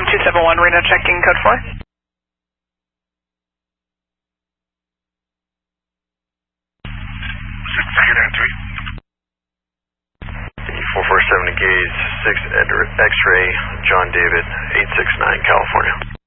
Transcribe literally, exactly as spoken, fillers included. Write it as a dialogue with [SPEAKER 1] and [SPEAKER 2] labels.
[SPEAKER 1] two seven one, Reno checking code four.
[SPEAKER 2] four four seven engage, six X-ray, John David, eight six nine, California.